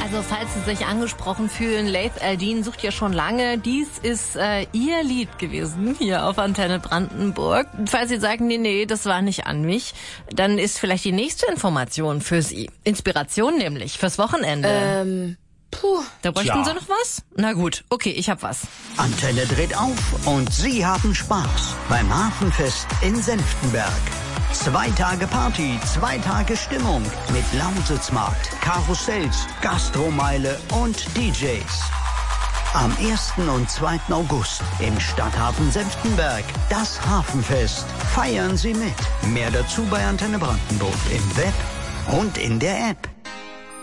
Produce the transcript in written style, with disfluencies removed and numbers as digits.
Also falls Sie sich angesprochen fühlen, Laith Al-Deen sucht ja schon lange. Dies ist Ihr Lied gewesen hier auf Antenne Brandenburg. Falls Sie sagen, nee, das war nicht an mich, dann ist vielleicht die nächste Information für Sie. Inspiration nämlich fürs Wochenende. Da bräuchten Sie noch was? Na gut, okay, ich hab was. Antenne dreht auf und Sie haben Spaß beim Hafenfest in Senftenberg. 2 Tage Party, 2 Tage Stimmung mit Lausitz-Markt, Karussells, Gastromeile und DJs. Am 1. und 2. August im Stadthafen Senftenberg, das Hafenfest. Feiern Sie mit. Mehr dazu bei Antenne Brandenburg im Web und in der App.